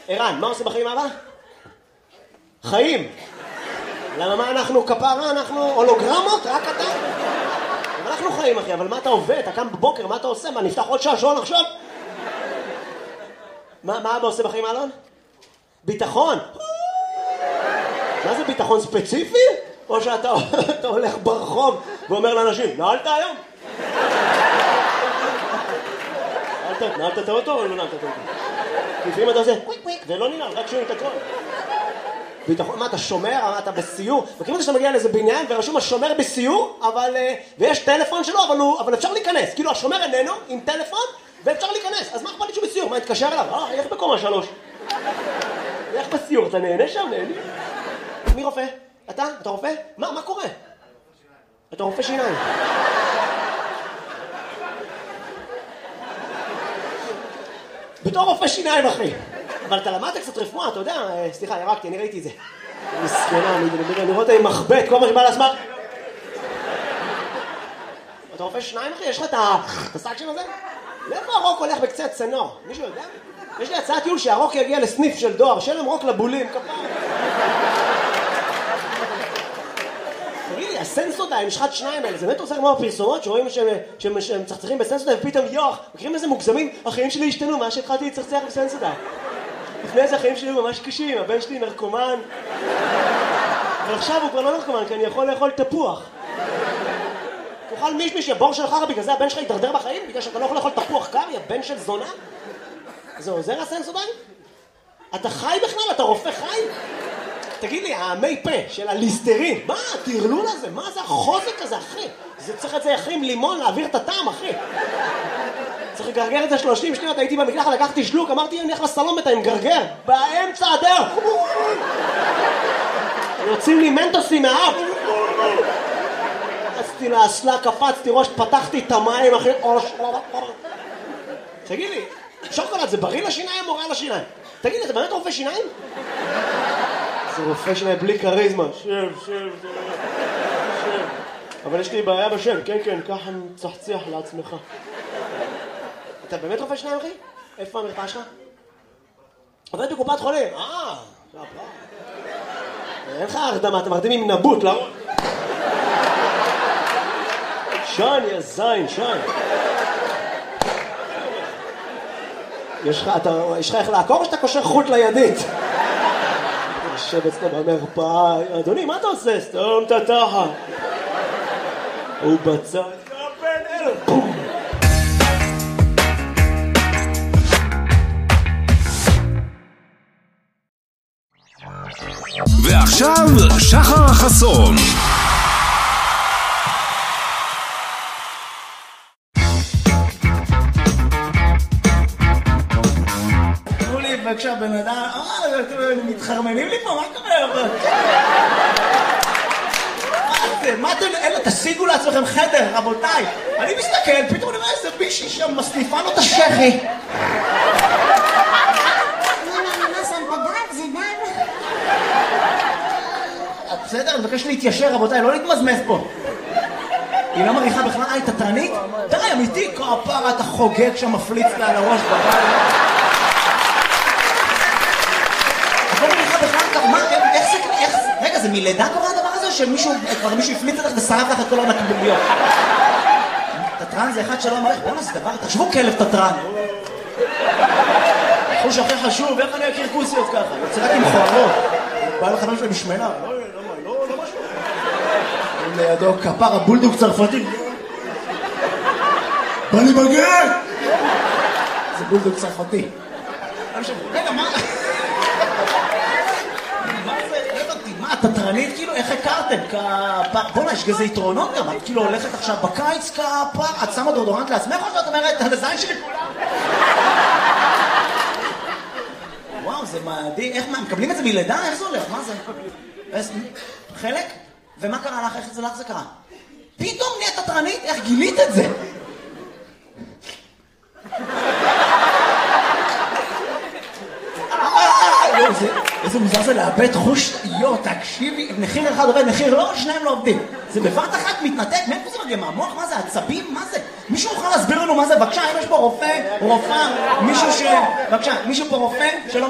ערן, מה עושה בחיים אבא? חיים. למה מה אנחנו כפרה? אנחנו הולוגרמות? רק אתה? אנחנו חיים אחי, אבל מה אתה עובד? אתה קם בבוקר, מה אתה עושה? מה, נפתח עוד שעון עכשיו? מה אבא עושה בחיים אלון? ביטחון. מה זה ביטחון ספציפי? או שאתה הולך ברחוב ואומר לאנשים, נעלת היום? נעלת את האוטו או לא נעלת את האוטו? לפעמים אתה עושה קוויק קוויק ולא ננעל, רק שומעים את הכל. ביטחון, מה אתה שומר? מה אתה בסיור? וכאילו שאתה מגיע לאיזה בניין ורשום השומר בסיור, ויש טלפון שלו, אבל אפשר להיכנס. כאילו השומר איננו עם טלפון ואפשר להיכנס. אז מה אכפת לי שהוא בסיור? מה, התקשר אליו? איך בקומה 3? איך בסיור? אתה נהנה שם? נהנה? מי רופא? אתה? אתה רופא? מה קורה? אתה רופא שיניים. בתור רופא שיניים, אחי. אבל אתה למדת קצת רפואה, אתה יודע, סליחה, ירקתי, אני ראיתי את זה. מסכנה, אני רואה אותה עם מחבט, כל מה שבא לעצמה. אתה רופא שיניים, אחי? יש לך את הסאקשן הזה? לאיפה הרוק הולך בקצה הצנור? מישהו יודע? יש לי הצעת טיול שהרוק יגיע לסניף של דואר, שלם רוק לבולים, כפר. תגיד לי, הסנסודיים, משחת שניים האלה, זה באמת עושה כמו הפרסומות שרואים שהם מצחצחים בסנסודיים ופתאום יוח, מכירים איזה מוגזמים? החיים שלי השתנו, מה שהתחלתי לצחצח בסנסודיים. לפני זה החיים שלי היו ממש קשים, הבן שלי נרקומן. אבל עכשיו הוא כבר לא נרקומן, כי אני יכול לאכול תפוח. תאכל מישמיש, הבור שלך, בגלל זה הבן שלך ידרדר בחיים? בגלל שאתה לא יכול לאכול תפוח קר, יא בן של זונה? זה עוזר הסנסודיים? אתה חי בכלל? אתה רופא חי? תגיד לי, המי פה של הליסטרין, מה התרלול הזה? מה זה החוזק הזה, אחי? זה צריך את זה אחי עם לימון להעביר את הטעם, אחי. צריך לגרגר את זה 30 שניות, הייתי במקלחת, לקחתי שלוק, אמרתי, אני הולך לסלון בתה עם גרגר, באמצע הדרך. יוצאים לי מנטוסים מהאף. רצתי לאסלה, קפצתי ראש, פתחתי את המים, אחי. תגיד לי, שוקולד זה בריא לשיניים או רע לשיניים? תגיד לי, אתה באמת רופא שיניים? זה רופא שיניים בלי קריזמה. שב. אבל יש לי בעיה בשם, כן, ככה צחצח לעצמך. אתה באמת רופא שיניים, אחי? איפה המרפאה שלך? עובד בקופת חולים. אין לך הרדמה, אתם מרדים עם נבוט, לא? שן, יא זין, שן. יש לך איך לעקור או שאתה קושר חוט לידית? יושב אצלנו במרפאה, אדוני, מה אתה עושה? סתום את התחת. הוא בצד. בן אלו. בום. ועכשיו שחר חסון. תנו לי בבקשה בן אדם, מתחרמנים לי פה, מה קורה? מה אתם, אלה, תשיגו לעצמכם חדר, רבותיי. אני מסתכל, פתאום אני רואה איזה בישי שם מסניפה לו את השכי. בסדר, אני מבקש להתיישר, רבותיי, לא להתמזמז פה. היא לא מריחה בכלל, היא תתרנית? די, אמיתי, כפרה, אתה חוגג שם, מפליץ לה על הראש בבית. את לא מריחה בכלל, מה, איך, רגע, זה מלידה קורה הדבר הזה, או שמישהו, כבר מישהו הפליץ לך ושרף לך את כל הנקבוביות? תתרן זה אחד שלא מריח, בואו זה דבר, תחשבו כלב תתרן. חוש הכי חשוב, איך אני אכיר כוסיות ככה? יוצא רק עם חוערות. בא לחברים שלי בשמנה. לא משהו. לידו כפר הבולדוג צרפתי. בא לי בגן! זה בולדוג צרפתי. רגע, מה? מה זה? מה, תתרנית? כאילו, איך הכרתם? בוא'נה, יש כזה יתרונות גם. את כאילו הולכת עכשיו בקיץ כפר, את שמה דורדורנט לעצמך או שאת אומרת, על הזין שלי כולם? וואו, זה מדהים. איך, מה, מקבלים את זה מלידה? איך זה הולך? מה זה? חלק? ומה קרה לך? איך זה לך זה קרה? פתאום נהיית תתרנית? איך גילית את זה? איזה מוזר זה לאבד חוש, תקשיבי, מחיר אחד עובד, מחיר לא, שניים לא עובדים. זה בבת אחת מתנתק, מאיפה זה מגיע? מהמוח? מה זה? עצבים? מה זה? מישהו יכול להסביר לנו מה זה? בבקשה, אם יש פה רופא, רופאה, מישהו פה רופא שלא